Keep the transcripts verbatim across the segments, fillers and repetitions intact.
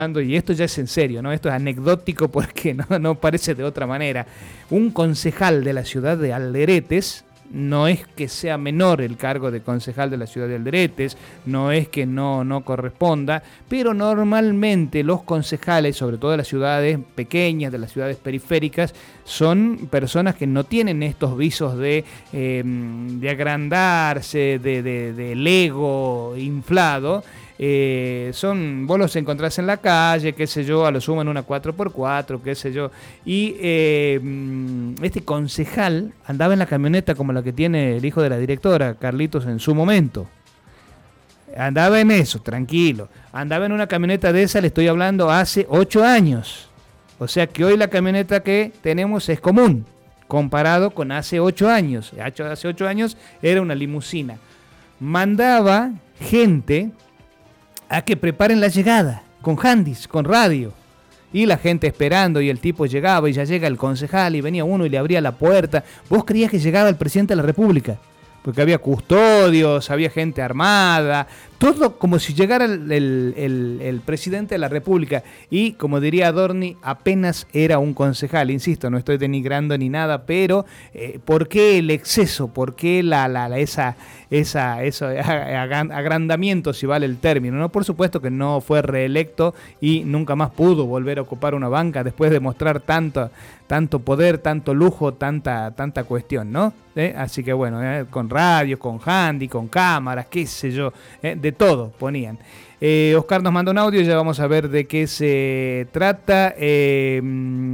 y esto ya es en serio, ¿no? Esto es anecdótico porque no, no parece de otra manera. Un concejal de la ciudad de Alderetes, no es que sea menor el cargo de concejal de la ciudad de Alderetes, no es que no, no corresponda, pero normalmente los concejales, sobre todo de las ciudades pequeñas, de las ciudades periféricas, son personas que no tienen estos visos de, eh, de agrandarse, de, de, del ego inflado. Eh, son, vos los encontrás en la calle, qué sé yo, a lo sumo en una cuatro por cuatro, qué sé yo, y eh, este concejal andaba en la camioneta como la que tiene el hijo de la directora, Carlitos, en su momento. Andaba en eso, tranquilo. Andaba en una camioneta de esa, le estoy hablando, hace ocho años. O sea que hoy la camioneta que tenemos es común, comparado con hace ocho años. Hace ocho años era una limusina. Mandaba gente a que preparen la llegada, con handys, con radio. Y la gente esperando, y el tipo llegaba, y ya llega el concejal, y venía uno y le abría la puerta. Vos creías que llegaba el presidente de la República, porque había custodios, había gente armada, todo como si llegara el, el, el, el presidente de la República. Y como diría Adorni, apenas era un concejal. Insisto, no estoy denigrando ni nada, pero eh, ¿por qué el exceso? ¿Por qué la, la, la, esa, esa, eso, agrandamiento, si vale el término? ¿No? Por supuesto que no fue reelecto y nunca más pudo volver a ocupar una banca después de mostrar tanto, tanto poder, tanto lujo, tanta, tanta cuestión, ¿no? ¿Eh? Así que bueno, eh, con radio, con handy, con cámaras, qué sé yo, eh, de todo ponían. Eh, Oscar nos manda un audio, ya vamos a ver de qué se trata. Eh,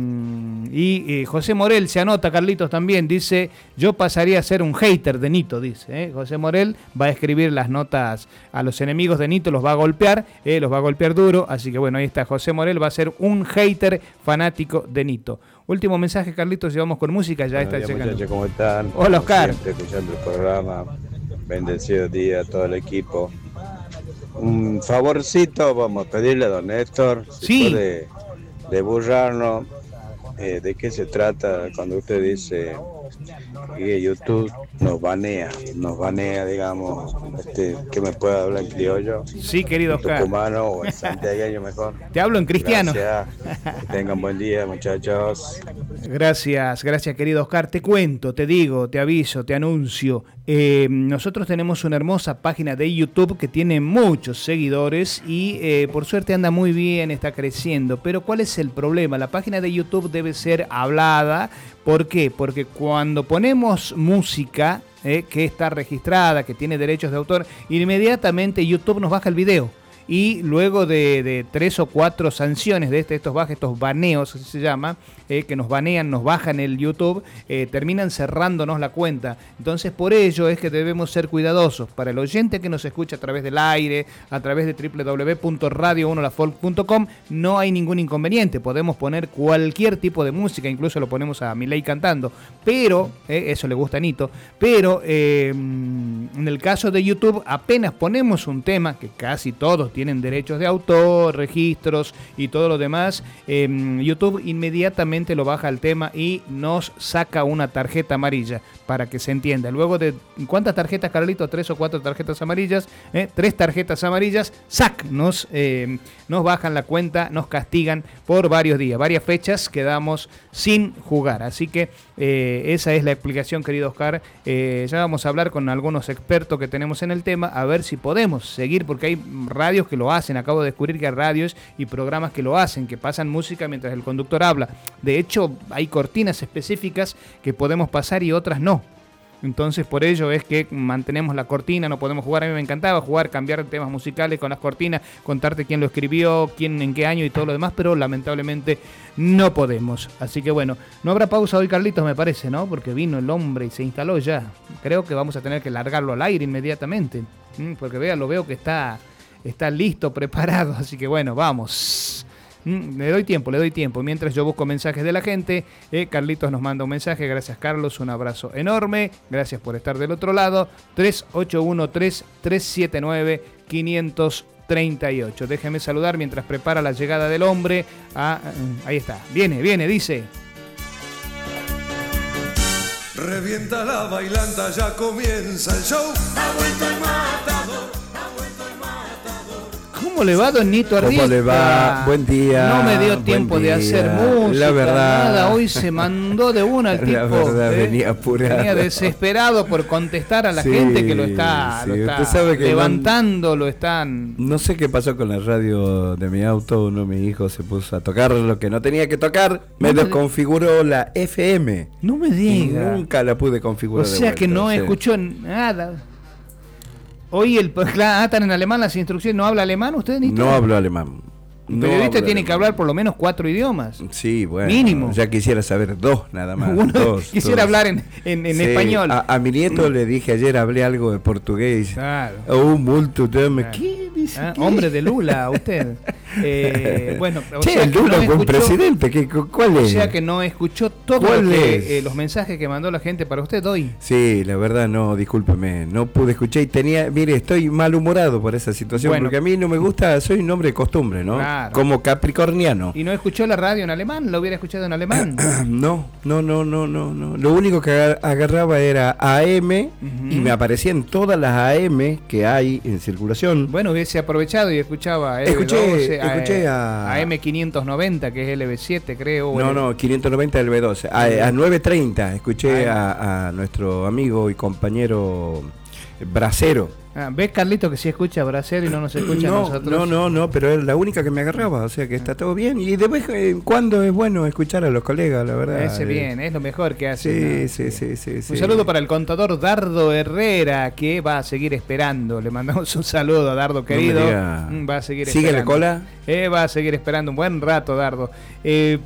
y eh, José Morel se anota, Carlitos también, dice, yo pasaría a ser un hater de Nito, dice. Eh. José Morel va a escribir las notas a los enemigos de Nito, los va a golpear, eh, los va a golpear duro, así que bueno, ahí está, José Morel va a ser un hater fanático de Nito. Último mensaje, Carlitos, llevamos con música, ya Buenos está días, llegando. muchachos, ¿cómo están? Hola, Oscar. Siempre escuchando el programa. Bendecido día a todo el equipo. Un favorcito vamos a pedirle a don Néstor, si sí. puede de burlarnos, eh, de qué se trata cuando usted dice que YouTube nos banea, nos banea, digamos, este, que me pueda hablar en criollo. Sí, querido en Oscar. Tucumano o en santiagueño mejor. Te hablo en cristiano. Gracias. Que tengan buen día, muchachos. Gracias, gracias, querido Oscar. Te cuento, te digo, te aviso, te anuncio. Eh, nosotros tenemos una hermosa página de YouTube que tiene muchos seguidores y eh, por suerte anda muy bien, está creciendo. Pero ¿cuál es el problema? La página de YouTube debe ser hablada. ¿Por qué? Porque cuando ponemos música eh, que está registrada, que tiene derechos de autor, inmediatamente YouTube nos baja el video. Y luego de, de tres o cuatro sanciones de este, estos bajes, estos baneos, así se llama, eh, que nos banean, nos bajan el YouTube, eh, terminan cerrándonos la cuenta. Entonces, por ello es que debemos ser cuidadosos. Para el oyente que nos escucha a través del aire, a través de doble u doble u doble u punto radio uno la folk punto com, no hay ningún inconveniente. Podemos poner cualquier tipo de música, incluso lo ponemos a Milei cantando, pero, eh, eso le gusta a Nito, pero eh, en el caso de YouTube, apenas ponemos un tema, que casi todos tienen derechos de autor, registros y todo lo demás, eh, YouTube inmediatamente lo baja el tema y nos saca una tarjeta amarilla, para que se entienda. Luego de, ¿cuántas tarjetas, Carlito? Tres o cuatro tarjetas amarillas, eh, tres tarjetas amarillas, ¡sac! Nos, eh, nos bajan la cuenta, nos castigan por varios días, varias fechas quedamos sin jugar. Así que eh, esa es la explicación, querido Oscar. Eh, ya vamos a hablar con algunos expertos que tenemos en el tema, a ver si podemos seguir, porque hay radios que lo hacen. Acabo de descubrir que hay radios y programas que lo hacen, que pasan música mientras el conductor habla. De hecho, hay cortinas específicas que podemos pasar y otras no. Entonces, por ello es que mantenemos la cortina, no podemos jugar. A mí me encantaba jugar, cambiar temas musicales con las cortinas, contarte quién lo escribió, quién, en qué año y todo lo demás, pero lamentablemente no podemos. Así que bueno, no habrá pausa hoy, Carlitos, me parece, ¿no? Porque vino el hombre y se instaló ya. Creo que vamos a tener que largarlo al aire inmediatamente, porque vea, lo veo que está, está listo, preparado. Así que bueno, vamos. Le doy tiempo, le doy tiempo. Mientras yo busco mensajes de la gente, eh, Carlitos nos manda un mensaje. Gracias, Carlos, un abrazo enorme. Gracias por estar del otro lado. tres ocho uno tres, tres siete nueve, cinco tres ocho. Déjeme saludar mientras prepara la llegada del hombre. Ah, ahí está, viene, viene, dice. Revienta la bailanta, ya comienza el show. Ha vuelto el matador, ha vuelto el matador. ¿Cómo ¿Cómo le va, don Nito Arrieta? ¿Cómo le va? Buen día. No me dio tiempo de hacer música, la verdad, nada. Hoy se mandó de una al tipo. La verdad, ¿eh? venía apurado. Venía desesperado por contestar a la sí, gente que lo está, sí. lo está sabe que levantando, no, lo están... No sé qué pasó con la radio de mi auto. Uno de mis hijos se puso a tocar lo que no tenía que tocar. Me no desconfiguró me... la F M. No me diga. Nunca la pude configurar. O sea de vuelta, que no sí. escuchó nada. Hoy el ah, están en alemán las instrucciones. ¿No habla alemán usted, Nito? No hablo alemán. El periodista no tiene que hablar por lo menos cuatro idiomas. Sí, bueno. Mínimo. Ya quisiera saber dos nada más. Uno, dos, quisiera dos. hablar en, en, en sí, español. A, a mi nieto le dije ayer, hablé algo de portugués. Claro. Oh, multo, claro. ¿Qué dice? Ah, hombre de Lula, usted. Eh, bueno, o che, sea el Lula no fue un escuchó, presidente. ¿Qué, ¿Cuál es? O sea que no escuchó todos eh, los mensajes que mandó la gente para usted hoy. Sí, la verdad no, discúlpeme. No pude escuchar y tenía, mire, estoy malhumorado por esa situación. Bueno, porque a mí no me gusta, soy un hombre de costumbre, ¿no? Claro. Como capricorniano. ¿Y no escuchó la radio en alemán? ¿Lo hubiera escuchado en alemán? No, no, no, no, no, no. Lo único que agarraba era A M uh-huh. y me aparecían todas las A M que hay en circulación. Bueno, hubiese aprovechado y escuchaba L B doce, escuché, escuché a, a M quinientos noventa, que es L B siete, creo. No, no, quinientos noventa L B doce. A, a nueve treinta escuché a, a nuestro amigo y compañero Bracero. Ah, ¿ves, Carlito, que sí escucha a Bracero y no nos escucha no, a nosotros? No, no, no, pero es la única que me agarraba, o sea que está todo bien. Y de vez en cuando es bueno escuchar a los colegas, la verdad. Ese bien, es lo mejor que hace. Sí, ¿no? sí, sí, sí, sí. Un sí. saludo para el contador Dardo Herrera, que va a seguir esperando. Le mandamos un saludo a Dardo, querido. No va a seguir ¿Sigue esperando. la cola? Eh, va a seguir esperando un buen rato, Dardo. Eh,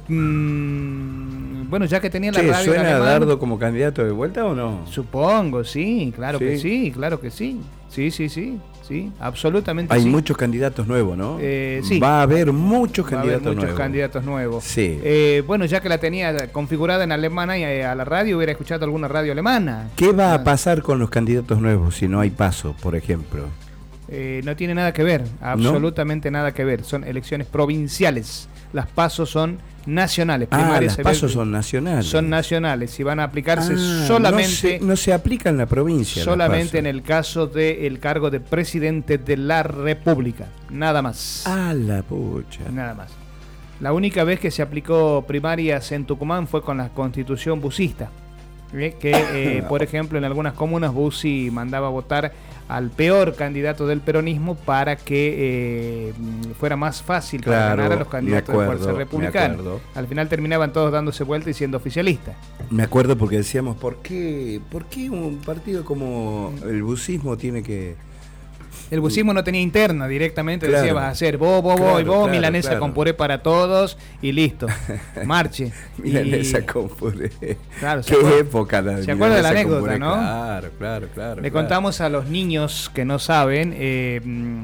mmm, bueno, ya que tenía la che, radio ¿suena alemán, Dardo como candidato de vuelta o no? Supongo, sí, claro ¿Sí? que sí, claro que sí. Sí, sí, sí, sí, absolutamente Hay sí. muchos candidatos nuevos, ¿no? Eh, sí. Va a haber muchos candidatos Va a haber muchos nuevos. candidatos nuevos. Sí. Eh, bueno, ya que la tenía configurada en alemana y a la radio, hubiera escuchado alguna radio alemana. ¿Qué va a pasar con los candidatos nuevos si no hay paso, por ejemplo? Eh, no tiene nada que ver, absolutamente ¿No? nada que ver. Son elecciones provinciales. Las pasos son nacionales. Ah, las pasos son nacionales. Son nacionales y van a aplicarse ah, solamente... No se, no se aplica en la provincia. Solamente en el caso del cargo de presidente de la República. Nada más. Ah, la pucha. Nada más. La única vez que se aplicó primarias en Tucumán fue con la constitución busista. ¿Eh? Que, eh, por ejemplo, en algunas comunas Bussi mandaba votar al peor candidato del peronismo para que eh, fuera más fácil claro, para ganar a los candidatos acuerdo, de Fuerza Republicana. Al final terminaban todos dándose vuelta y siendo oficialistas. Me acuerdo porque decíamos, ¿por qué, por qué un partido como el busismo tiene que... El busismo no tenía interna, directamente claro. decía, vas a hacer vos, vos, claro, vos y vos, claro, milanesa claro. con puré para todos y listo, marche. Milanesa y... con puré. Claro, qué acuerda, época la de ¿Se acuerda de la anécdota, puré? no? Claro, claro, claro. Le claro. contamos a los niños que no saben, eh,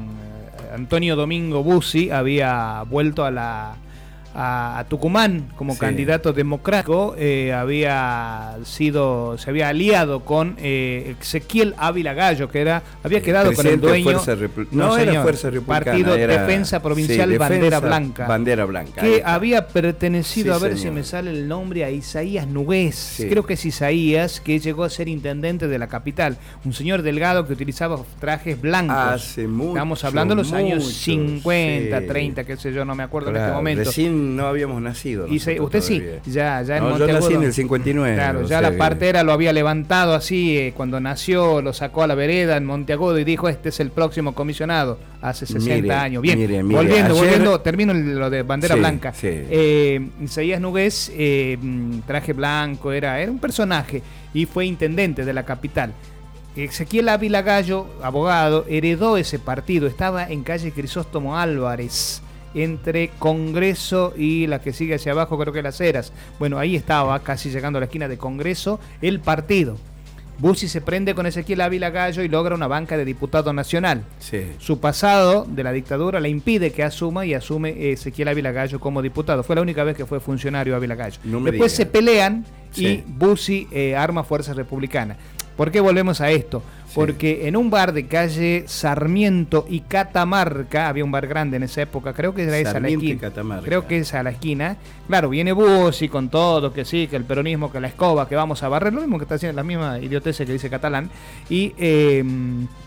Antonio Domingo Bussi había vuelto a la... A, a Tucumán como sí. candidato democrático, eh, había sido, se había aliado con eh, Ezequiel Ávila Gallo, que era, había quedado con el dueño, Fuerza Repu- no, no era señor, Fuerza Republicana, Partido era, Defensa Provincial sí, Defensa, Bandera Blanca, Bandera Blanca, que había pertenecido, sí, a ver señor. si me sale el nombre, a Isaías Nugués, sí. creo que es Isaías, que llegó a ser intendente de la capital, un señor delgado que utilizaba trajes blancos. Hace mucho, estamos hablando de los mucho, años cincuenta, sí. treinta, qué sé yo, no me acuerdo claro, en este momento. Recién no habíamos nacido. Y se, usted todavía. sí, ya, ya en no, Monteagudo. Yo nací en el cincuenta y nueve. Claro, ya la partera que... lo había levantado así, eh, cuando nació, lo sacó a la vereda en Monteagudo y dijo, este es el próximo comisionado, hace sesenta mire, años. Bien, mire, mire, volviendo, ayer... volviendo, termino lo de Bandera sí, Blanca. Sí. Eh, Isaías Nugués, eh, traje blanco, era, era un personaje y fue intendente de la capital. Ezequiel Ávila Gallo, abogado, heredó ese partido, estaba en calle Crisóstomo Álvarez, entre Congreso y la que sigue hacia abajo, creo que Las Heras. Bueno, ahí estaba, casi llegando a la esquina de Congreso, el partido. Bussi se prende con Ezequiel Ávila Gallo y logra una banca de diputado nacional. Sí. Su pasado de la dictadura le impide que asuma y asume Ezequiel Ávila Gallo como diputado. Fue la única vez que fue funcionario Ávila Gallo. No Después diga. se pelean y sí. Bussi eh, arma Fuerza Republicana. ¿Por qué volvemos a esto? Sí. Porque en un bar de calle Sarmiento y Catamarca, había un bar grande en esa época, creo que era esa a la esquina. Creo que es a la esquina. Claro, viene Bussi con todo, que sí, que el peronismo, que la escoba, que vamos a barrer, lo mismo que está haciendo, la misma idiotez que dice Catalán. Y eh,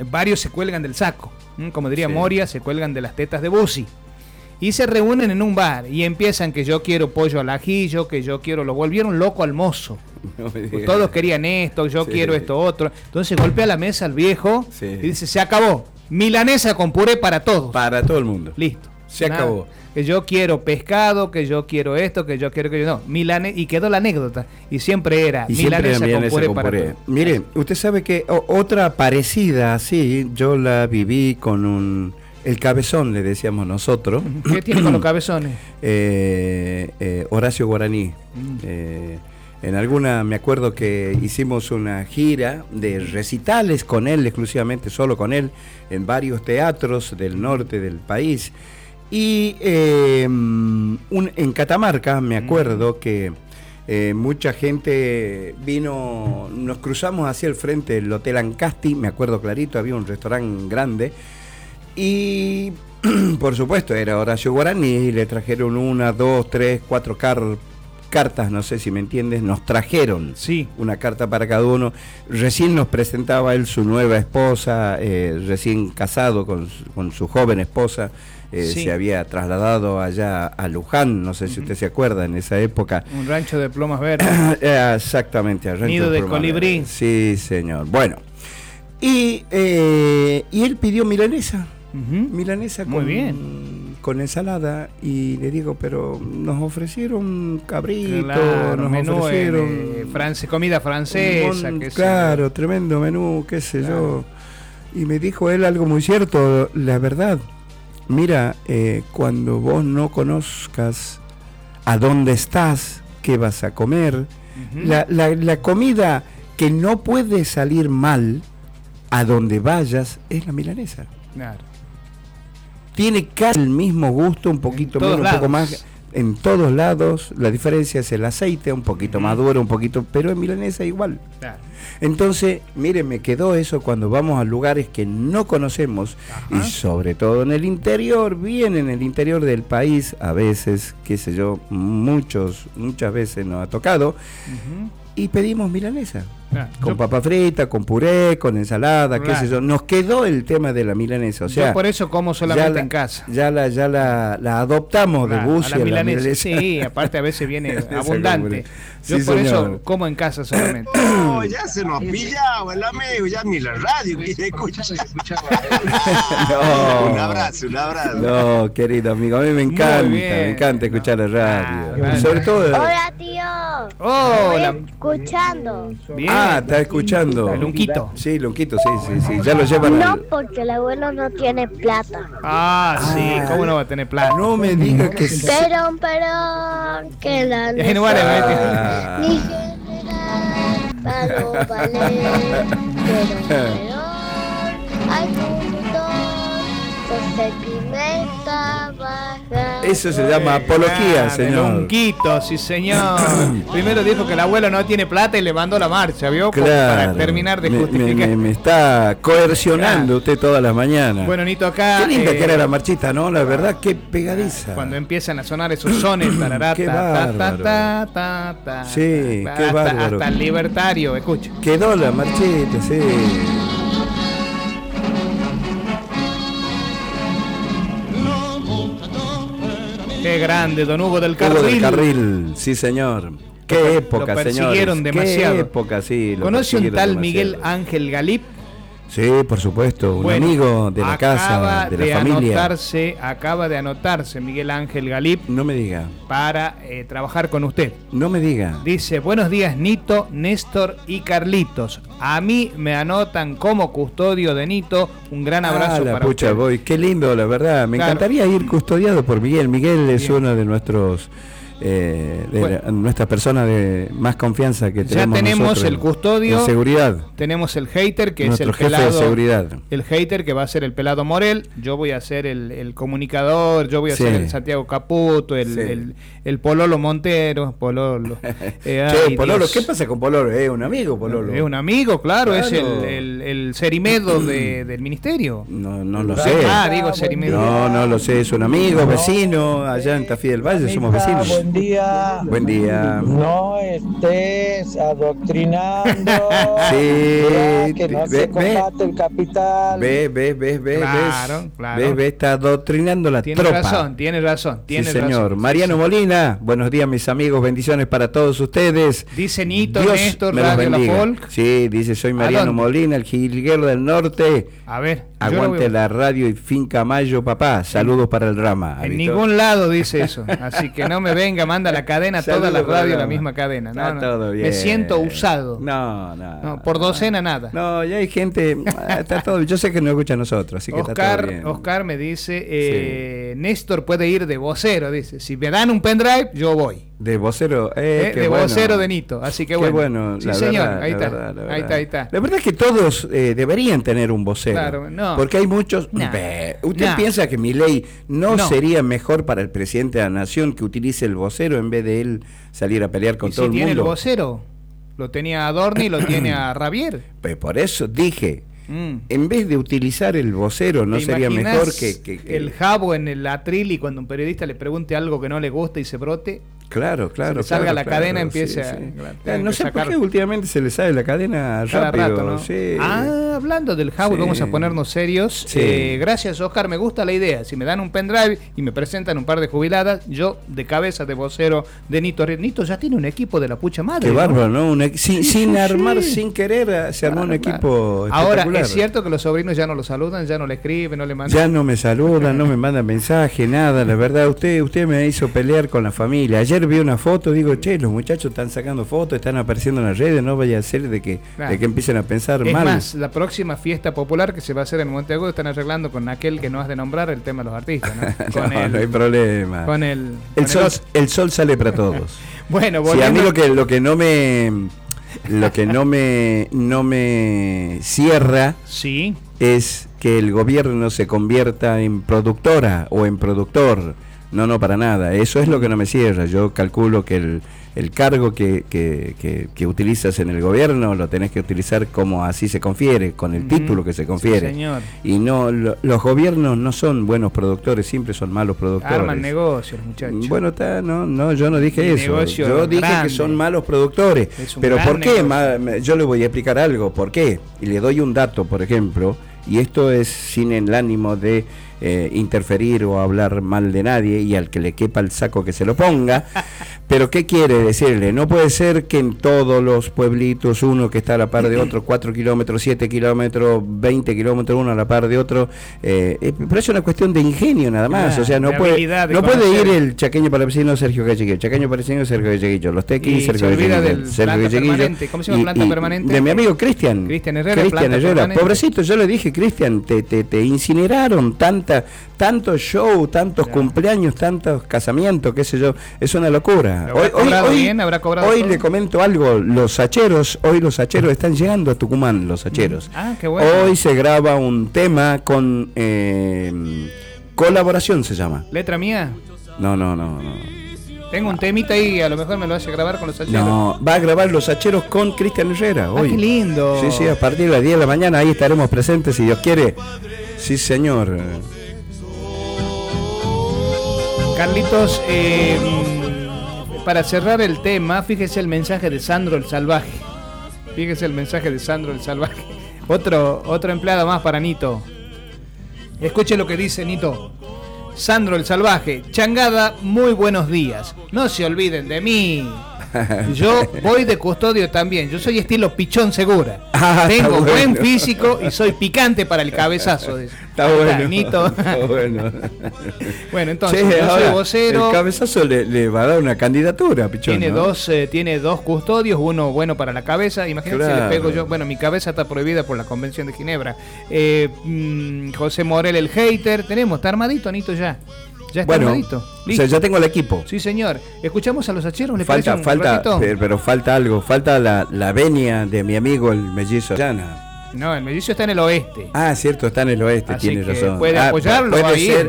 varios se cuelgan del saco, ¿m? Como diría sí. Moria, se cuelgan de las tetas de Bussi. Y se reúnen en un bar y empiezan que yo quiero pollo al ajillo, que yo quiero, lo volvieron loco al mozo. No todos querían esto, yo sí. quiero esto otro. Entonces golpea la mesa al viejo sí. y dice, se acabó. Milanesa con puré para todos. Para todo el mundo. Listo. Se Nada. acabó. Que yo quiero pescado, que yo quiero esto, que yo quiero que yo no. Milane y quedó la anécdota. Y siempre era y milanesa, siempre milanesa con puré con para puré. Todo. Mire, usted sabe que o, otra parecida así, yo la viví con un... El cabezón, le decíamos nosotros. ¿Qué tiene con los cabezones? Eh, eh, Horacio Guaraní. Mm. Eh, en alguna, me acuerdo que hicimos una gira de recitales con él, exclusivamente solo con él, en varios teatros del norte del país. Y eh, un, en Catamarca, me acuerdo mm. que eh, mucha gente vino, nos cruzamos hacia el frente del Hotel Ancasti, me acuerdo clarito, había un restaurante grande. Y por supuesto era Horacio Guaraní, le trajeron una, dos, tres, cuatro car cartas, no sé si me entiendes, nos trajeron sí. una carta para cada uno. Recién nos presentaba él su nueva esposa, eh, recién casado con, con su joven esposa, eh, sí. se había trasladado allá a Luján, no sé si uh-huh. usted se acuerda, en esa época. Un rancho de plumas verdes. Exactamente, al rancho Nido de, de colibrí. Verdes. Sí, señor. Bueno, y, eh, y él pidió milanesa. Uh-huh. Milanesa con, Muy bien. con ensalada y le digo, pero nos ofrecieron cabrito, claro, nos menú, ofrecieron eh, france, comida francesa, mon, qué claro, sé. Tremendo menú, qué sé claro. yo. Y me dijo él algo muy cierto, la verdad. Mira, eh, cuando vos no conozcas a dónde estás, qué vas a comer, uh-huh. la, la, la comida que no puede salir mal a donde vayas es la milanesa. Claro. Tiene casi el mismo gusto, un poquito menos, un poco más, en todos lados. La diferencia es el aceite, un poquito mm. más duro, un poquito, pero en milanesa igual. Claro. Entonces, mire, me quedó eso cuando vamos a lugares que no conocemos. Ajá. Y sobre todo en el interior, bien en el interior del país, a veces, qué sé yo, muchos, muchas veces nos ha tocado, uh-huh. y pedimos milanesa. Ah, con yo, papa frita, con puré, con ensalada, claro. qué sé yo. Nos quedó el tema de la milanesa. O sea, yo por eso como solamente la, en casa. Ya la, ya la, la adoptamos claro, de Bussi a la milanesa. La milanesa. Sí, aparte a veces viene abundante. Yo sí, por señor. eso como en casa solamente. No, ya se nos ha pillado el amigo, ya ni la radio quiere escuchar. No. Un abrazo, un abrazo. No, querido amigo, a mí me encanta, me encanta escuchar la radio. Ah, sobre todo. Hola, tío. Hola. Estoy escuchando. Bien. Ah, está escuchando. El Lunquito. Sí, Lunquito, sí, sí, sí. Ya lo llevan. No, al... porque el abuelo no tiene plata. Ah, sí, ah, ¿cómo no va a tener plata? No me diga que sí. Perdón, perdón, que la no no vale, ah. Ni general, vale, vale. Perdón, perdón. Ay, eso se llama apología, señor. Lunquito, sí, señor. Primero dijo que el abuelo no tiene plata y le mandó la marcha, ¿vio? Claro. Para terminar de justificar. Me, me, me está coercionando claro. usted todas las mañanas. Bueno, Nito, acá. Qué linda eh, que era la marchita, ¿no? La verdad, qué pegadiza. Cuando empiezan a sonar esos sones, tarará, qué ta, bárbaro. Ta, ta, ta, ta, sí, ta, qué hasta, bárbaro. Hasta el libertario, escucha. Quedó la marchita, sí. Qué grande, don Hugo del Carril. Hugo del Carril, sí señor. Qué lo, época, lo persiguieron señores. demasiado. Qué época, sí. ¿Conoce un tal demasiado. Miguel Ángel Galip? Sí, por supuesto, un bueno, amigo de la casa, de la de familia. Anotarse, acaba de anotarse Miguel Ángel Galip. No me diga. Para eh, trabajar con usted. No me diga. Dice, buenos días Nito, Néstor y Carlitos. A mí me anotan como custodio de Nito. Un gran abrazo ah, la para pucha, usted. Voy. Qué lindo, la verdad. Me claro. encantaría ir custodiado por Miguel. Miguel es Bien. uno de nuestros... Eh, de bueno, la, nuestra persona de más confianza que tenemos. Ya tenemos el custodio, en seguridad. Tenemos el hater que Nuestro es el jefe pelado, de seguridad. El hater que va a ser el pelado Morel. Yo voy a ser el, el comunicador. Yo voy a sí. ser el Santiago Caputo, el, sí. el, el Pololo Montero, Pololo. Eh, ay, Pololo, Dios. ¿Qué pasa con Pololo? Es un amigo, Pololo. Es un amigo, claro, claro. Es el, el, el Cerimedo de, del ministerio. No, no lo sé. Ah, digo Cerimedo. No, no lo sé. Es un amigo, vecino. Allá en Tafí del Valle somos vecinos. buen día. Buen día. No estés adoctrinando. Sí, ya que no ve, se combate el capital. Ve, ve, ve, ve, Claro, ves, claro. Ves, ve, está adoctrinando la Tiene tropa. razón, tiene razón, tiene Sí, señor. razón. Mariano Molina, buenos días, mis amigos, bendiciones para todos ustedes. Dice Nito, Dios Néstor, me los Radio La bendiga. Folk. Sí, dice, soy Mariano dónde? Molina, el jilguero del norte. A ver, yo lo Aguante voy a- la radio y finca Mayo, papá. Saludos para el Rama. En ¿Habito? ningún lado dice eso, así que no me venga, manda la cadena, todas Saludos las para el radios la Rama. misma cadena. No, Está no. todo bien. Me siento usado. No, no. No, por docena nada. No, ya hay gente, está todo, yo sé que no escucha a nosotros, así que está todo Oscar, bien. Oscar me dice, eh, Néstor puede ir de vocero, dice, si me dan un pendrive, yo voy. De vocero, eh, Eh, qué de bueno. vocero de Nito, así que Qué bueno. bueno, Sí, la señor, verdad, ahí la está, verdad, la ahí verdad. está, ahí está. La verdad es que todos eh, deberían tener un vocero. Claro, no. Porque hay muchos. No. Ve, ¿Usted No. piensa que mi ley no, No. sería mejor para el presidente de la nación que utilice el vocero en vez de él salir a pelear con ¿Y todo si el tiene mundo? el vocero? Lo tenía a Dorni, lo tiene a Ravier. Pues por eso dije, Mm. en vez de utilizar el vocero, ¿no ¿Te sería imaginas mejor que, que- que- el jabo en el atril y cuando un periodista le pregunte algo que no le gusta y se brote? Claro, claro. Se le salga claro, la claro, cadena, empiece a- sí. claro, Eh, tienen no que sé por sacar- qué últimamente se le sale la cadena Cada rápido. rato, ¿no? Sí. Ah, hablando del jabo, Sí. vamos a ponernos serios. Sí. Eh, gracias, Oscar, me gusta la idea. Si me dan un pendrive y me presentan un par de jubiladas, yo de cabeza de vocero de Nito. Nito ya tiene un equipo de la pucha madre. Qué ¿no? bárbaro, ¿no? Un equ- sin Sí, sin sí, armar, sí. sin querer, eh, se armó un Claro, equipo claro. Ahora, espectacular. es cierto que los sobrinos ya no lo saludan, ya no le escriben, no le mandan. Ya no me saludan, no me mandan mensaje, nada. La verdad, usted usted me hizo pelear con la familia. Ayer vi una foto, digo, che, los muchachos están sacando fotos, están apareciendo en las redes, no vaya a ser de que, Claro. de que empiecen a pensar Es mal. más, la próxima fiesta popular que se va a hacer en Monteagudo están arreglando con aquel que no has de nombrar el tema de los artistas, ¿no? Con no, el, no hay problema. con el, el, con sol, otro. el sol sale para todos. Bueno, Sí, a mí volviendo- lo que lo que no me lo que no me no me cierra Sí, es que el gobierno se convierta en productora o en productor. No, no, para nada. Eso es lo que no me cierra. Yo calculo que el, el cargo que, que, que, que utilizas en el gobierno lo tenés que utilizar como así se confiere, con el Ujú. título que se confiere. Sí, señor. Y no, lo- los gobiernos no son buenos productores, siempre son malos productores. arman negocios, muchachos. Bueno, está, no, no, yo no dije Un eso. negocio Yo dije grande. que son malos productores. Es un Pero gran ¿por qué? negocio. Ma- me- Yo le voy a explicar algo. ¿Por qué? Y le doy un dato, por ejemplo, y esto es sin el ánimo de eh, interferir o hablar mal de nadie, y al que le quepa el saco que se lo ponga. Pero ¿qué quiere decirle? No puede ser que en todos los pueblitos, uno que está a la par de otro, cuatro kilómetros, siete kilómetros, veinte kilómetros, uno a la par de otro. Eh, eh, pero es una cuestión de ingenio nada más. Claro, o sea, no de puede, habilidad, de no puede conocer. ir el chaqueño palavecino Sergio Galleguillo, el chaqueño palavecino Sergio Galleguillo, los Y tequis se Sergio olvida Galleguillo, del Sergio planta Galleguillo, permanente. ¿Cómo se llama y- planta y permanente? de mi amigo Cristian. Cristian Herrera, Cristian planta Herrera. permanente. Pobrecito, yo le dije, Cristian, te, te, te incineraron tanta, tantos show, tantos Ya. cumpleaños, tantos casamientos, qué sé yo. Es una locura. ¿Habrá cobrado bien? ¿Habrá cobrado hoy todo? le comento algo, los sacheros, hoy los sacheros están llegando a Tucumán, los sacheros. Ah, qué bueno. Hoy se graba un tema con eh, colaboración, se llama. ¿Letra mía? No, no, no, no. Tengo un temita ahí, a lo mejor me lo hace grabar con los sacheros. No, va a grabar los sacheros con Cristian Herrera Ah, hoy. qué lindo. Sí, sí, a partir de las diez de la mañana ahí estaremos presentes, si Dios quiere. Sí, señor. Carlitos, eh, para cerrar el tema, fíjese el mensaje de Sandro el Salvaje. Fíjese el mensaje de Sandro el Salvaje. Otro, otro empleado más para Nito. Escuche lo que dice Nito. Sandro el Salvaje, Changada, muy buenos días. No se olviden de mí. Yo voy de custodio también. Yo soy estilo Pichón Segura. Ah, Tengo está buen bueno. físico y soy picante para el cabezazo. Dice. Está Ahí bueno. Nito. Está bueno. Bueno, entonces, Che, yo soy ahora, vocero. el cabezazo le, le va a dar una candidatura, Pichón. Tiene ¿no? dos, eh, tiene dos custodios, uno bueno para la cabeza. Imagínate si Claro. le pego yo. Bueno, mi cabeza está prohibida por la Convención de Ginebra. Eh, mm, José Morel, el hater. Tenemos, está armadito, Anito, ya. Ya está Bueno, armadito. o Listo. sea, ya tengo el equipo. Sí, señor. Escuchamos a los hacheros, ¿le Falta, parece un falta, ratito? pero, pero falta algo. Falta la, la venia de mi amigo el mellizo Llana. No, el mellizo está en el oeste. Ah, cierto, está en el oeste, Así tiene que razón. puede Ah, apoyarlo, puede va a ir. ser,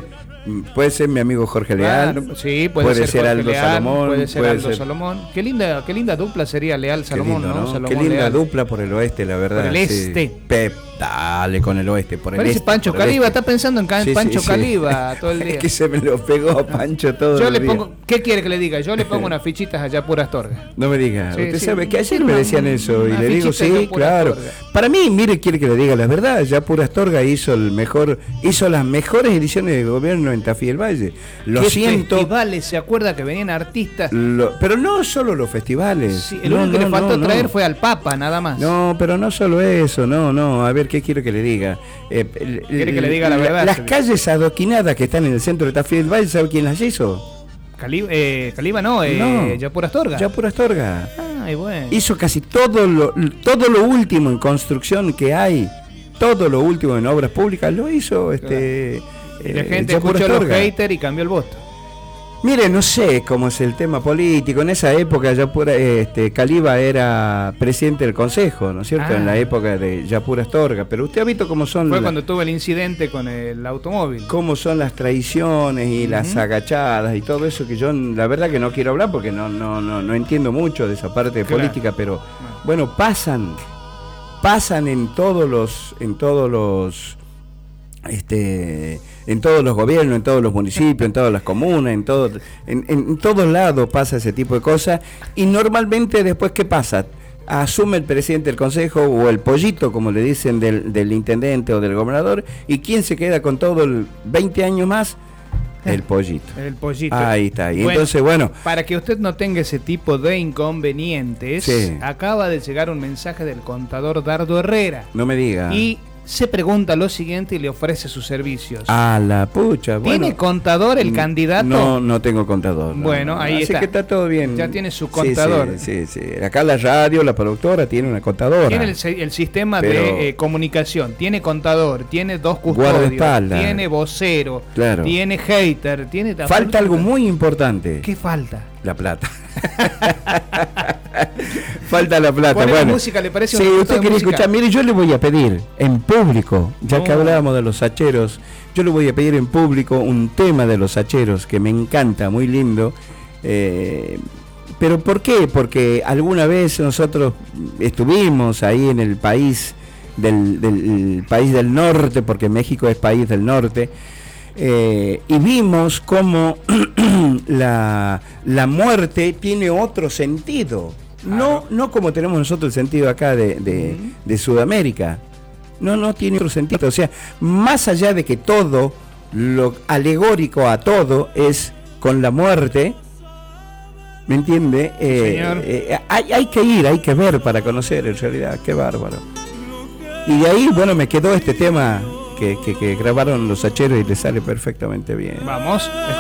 Puede ser mi amigo Jorge Leal. Claro, sí, puede, puede ser, ser Jorge Aldo Leal, Salomón. puede ser puede Aldo ser- Salomón. Qué linda, qué linda dupla sería Leal Qué Salomón, lindo, ¿no? ¿no? Salomón, Qué linda Leal. dupla por el oeste, la verdad. Por el sí. este. Pep, dale con el oeste, por el Parece este. Pancho por el Caliba, este. está pensando en Can- Sí, sí, Pancho sí. Caliba todo el día. Es que se me lo pegó Pancho todo Yo el le día. pongo, ¿qué quiere que le diga? Yo le pongo unas fichitas allá pura Astorga. No me diga, Sí, usted sí. sabe que ayer Una- me decían eso y una le digo, fichita de sí, pura claro. Astorga. Para mí, mire, quiere que le diga la verdad, ya Pura Astorga hizo el mejor, hizo las mejores ediciones de gobierno en Tafí del Valle. Lo ¿Qué siento, festivales? ¿Se acuerda que venían artistas? lo- pero no solo los festivales. Sí, el No, único que no, le faltó no, traer no. fue al Papa, nada más. No, pero no solo eso, no, no. A ver, ¿qué quiero que le diga? Eh, el- Quiere que le diga la verdad, Las Sergio. calles adoquinadas que están en el centro de Tafí del Valle, ¿sabe quién las hizo? Cali- eh, Caliba no, eh, No. ya pura Astorga. Ya Pura Astorga. Ay, bueno. Hizo casi todo lo, todo lo último en construcción que hay, todo lo último en obras públicas lo hizo este. Y la eh, gente Ya Pura escuchó a los Astorga. haters y cambió el voto. Mire, no sé cómo es el tema político. En esa época Yapura, este, Caliba era presidente del consejo, ¿no es cierto? Ah. En la época de Yapura Astorga. Pero usted ha visto cómo son Fue la- cuando tuvo el incidente con el automóvil. cómo son las traiciones y las Ujú. agachadas y todo eso, que yo la verdad que no quiero hablar porque no no no, no entiendo mucho de esa parte de Claro. política, pero bueno, pasan pasan en todos los en todos los este en todos los gobiernos, en todos los municipios, en todas las comunas, en todo en, en todos lados pasa ese tipo de cosas y normalmente después ¿qué pasa? Asume el presidente del consejo o el pollito, como le dicen, del, del intendente o del gobernador, y ¿quién se queda con todo el veinte años más? El pollito. El pollito. Ahí está. Y Bueno, entonces, bueno, Para que usted no tenga ese tipo de inconvenientes, Sí. acaba de llegar un mensaje del contador Dardo Herrera. no me diga. Y se pregunta lo siguiente y le ofrece sus servicios. A la pucha, bueno. ¿Tiene contador el Mm, candidato? No, no tengo contador. no, Bueno, no. ahí Así está. que está todo bien. Ya tiene su Sí, contador. Sí, sí, sí. Acá la radio, la productora, tiene una contadora. Tiene el, se- el sistema Pero- de eh, comunicación, tiene contador, tiene dos custodios, Guardaespaldas. tiene vocero, Claro. tiene hater, tiene... Falta algo muy importante. ¿Qué falta? La plata. Falta la plata. Pone la Bueno, música, ¿le parece si un minuto usted de quiere música? escuchar, mire, yo le voy a pedir en público, ya No. que hablábamos de los sacheros, yo le voy a pedir en público un tema de los sacheros que me encanta, muy lindo. Eh, ¿Pero por qué? Porque alguna vez nosotros estuvimos ahí en el país del, del país del norte, porque México es país del norte. Eh, y vimos cómo la, la muerte tiene otro sentido, no, no como tenemos nosotros el sentido acá de, de, de Sudamérica, no, no tiene otro sentido, o sea, más allá de que todo, lo alegórico a todo es con la muerte, ¿me entiende? Eh, señor. eh, hay, hay que ir, hay que ver para conocer en realidad, qué bárbaro. Y de ahí, bueno, me quedó este tema que, que, que grabaron los hacheros y le sale perfectamente bien. Vamos,